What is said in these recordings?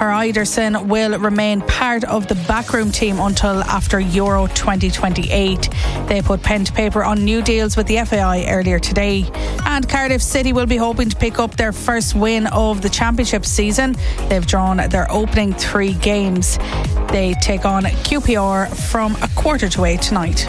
Per Iderson will remain part of the backroom team until after Euro 2028. They put pen to paper on new deals with the FAI earlier today. And Cardiff City will be hoping to pick up their first win of the championship season. They've drawn their opening 3 games. They take on QPR from 7:15 tonight.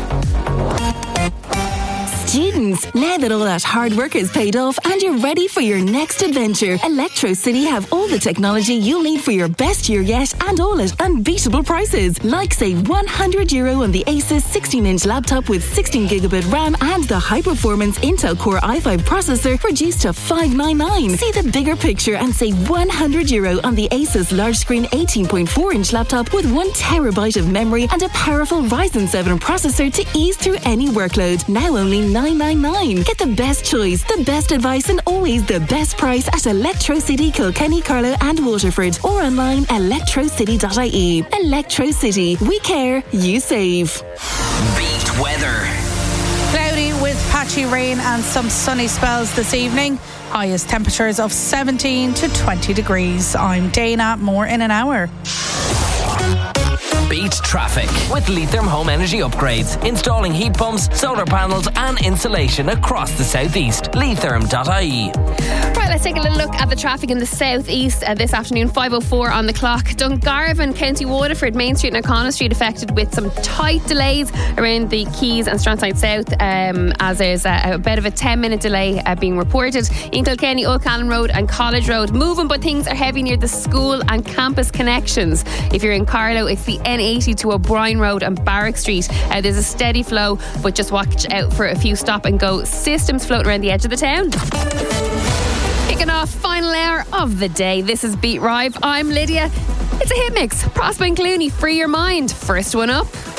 Students, now that all that hard work is paid off and you're ready for your next adventure, Electro City have all the technology you'll need for your best year yet, and all at unbeatable prices. Like save €100 on the Asus 16-inch laptop with 16GB RAM and the high-performance Intel Core i5 processor reduced to $599. See the bigger picture and save €100 on the Asus large-screen 18.4-inch laptop with 1TB of memory and a powerful Ryzen 7 processor to ease through any workload. Now only $999. Get the best choice, the best advice, and always the best price at Electro City, Kilkenny, Carlow and Waterford, or online electrocity.ie. Electro City. We care, you save. Beat weather. Cloudy with patchy rain and some sunny spells this evening. Highest temperatures of 17 to 20 degrees. I'm Dana, more in an hour. Beat traffic with Letherm Home Energy Upgrades. Installing heat pumps, solar panels and insulation across the southeast. Letherm.ie. Right, let's take a little look at the traffic in the southeast this afternoon. 5:04 on the clock. Dungarvan, County Waterford, Main Street and O'Connell Street affected with some tight delays around the Quays and Strandside South, as there's a bit of a 10-minute delay being reported. In Kilkenny, Old Callan Road and College Road moving, but things are heavy near the school and campus connections. If you're in Carlow, it's the N80 to O'Brien Road and Barrack Street. There's a steady flow, but just watch out for a few stop and go systems floating around the edge of the town. Kicking off final hour of the day. This is Beat Rive. I'm Lydia. It's a hit mix. Prospect and Clooney, Free Your Mind. First one up.